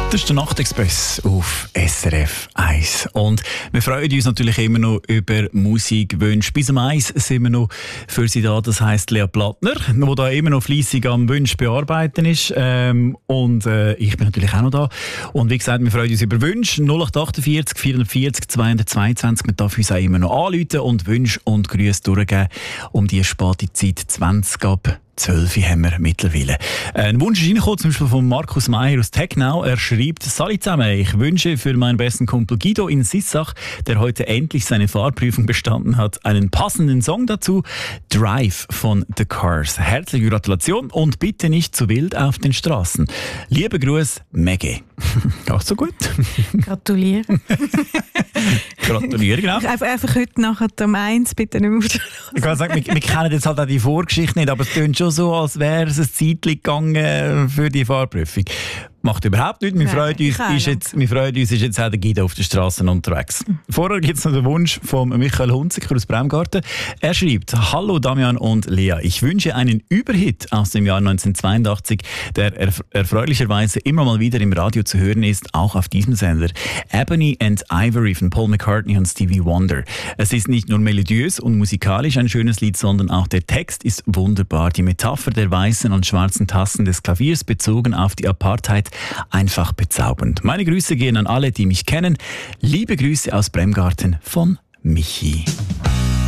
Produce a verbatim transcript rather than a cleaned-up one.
Das ist der Nachtexpress auf S R F eins. Und wir freuen uns natürlich immer noch über Musikwünsche. Bis um eins sind wir noch für Sie da. Das heisst Lea Plattner, der da immer noch fleissig am Wunsch bearbeiten ist. Ähm, und äh, ich bin natürlich auch noch da. Und wie gesagt, wir freuen uns über Wünsche. null acht achtundvierzig vierundvierzig zweihundertzweiundzwanzig. Man darf uns auch immer noch anrufen und Wünsche und Grüße durchgeben um die späte Zeit zwanzig ab zwölf haben wir mittlerweile. Ein Wunsch ist reingekommen, zum Beispiel von Markus Meyer aus Tegnau. Er schreibt: Salut zusammen, ich wünsche für meinen besten Kumpel Guido in Sissach, der heute endlich seine Fahrprüfung bestanden hat, einen passenden Song dazu. Drive von The Cars. Herzliche Gratulation und bitte nicht zu wild auf den Straßen. Liebe Gruß, Maggie. Geht so gut? Gratuliere. Gratuliere, genau. Einfach, einfach heute nachher um eins, bitte nicht mehr auf der Straße. Ich kann sagen, wir, wir kennen jetzt halt auch die Vorgeschichte nicht, aber es klingt schon so, als wäre es ein Zeitchen gegangen für die Fahrprüfung. Macht überhaupt nichts. Wir freuen uns, ist jetzt, wir freuen uns, ist jetzt auch der Guido auf den Straßen unterwegs. Mhm. Vorher gibt es noch den Wunsch von Michael Hunziker aus Bremgarten. Er schreibt: Hallo Damian und Lea, ich wünsche einen Überhit aus dem Jahr neunzehnhundertzweiundachtzig, der erf- erfreulicherweise immer mal wieder im Radio zu hören ist, auch auf diesem Sender. Ebony and Ivory von Paul McCartney und Stevie Wonder. Es ist nicht nur melodiös und musikalisch ein schönes Lied, sondern auch der Text ist wunderbar. Die Metapher der weißen und schwarzen Tasten des Klaviers bezogen auf die Apartheid einfach bezaubernd. Meine Grüße gehen an alle, die mich kennen. Liebe Grüße aus Bremgarten von Michi.